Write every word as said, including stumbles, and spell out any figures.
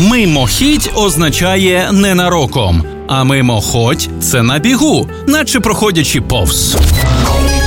Мимохідь означає ненароком, а мимоходь – це на бігу, наче проходячи повз.